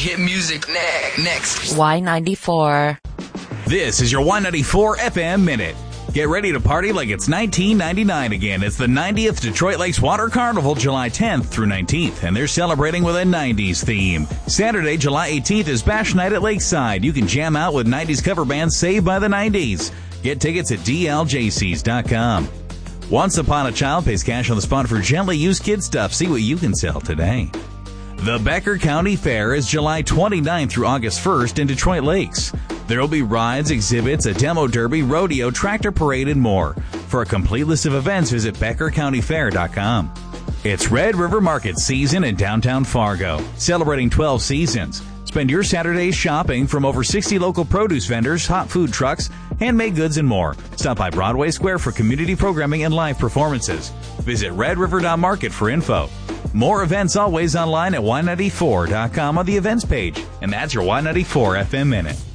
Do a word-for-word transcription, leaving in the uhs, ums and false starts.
Hit music ne- next. Y ninety-four. This is your Y ninety-four F M Minute. Get ready to party like it's nineteen ninety-nine again. It's the ninetieth Detroit Lakes Water Carnival, July tenth through nineteenth, and they're celebrating with a nineties theme. Saturday, July eighteenth is Bash Night at Lakeside. You can jam out with nineties cover band Saved by the nineties. Get tickets at D L J Cs dot com. Once Upon a Child pays cash on the spot for gently used kid stuff. See what you can sell today. The Becker County Fair is July twenty-ninth through August first in Detroit Lakes. There will be rides, exhibits, a demo derby, rodeo, tractor parade, and more. For a complete list of events, visit becker county fair dot com. It's Red River Market season in downtown Fargo, celebrating twelve seasons. Spend your Saturdays shopping from over sixty local produce vendors, hot food trucks, handmade goods, and more. Stop by Broadway Square for community programming and live performances. Visit red river dot market for info. More events always online at y ninety-four dot com on the events page. And that's your Y ninety-four F M Minute.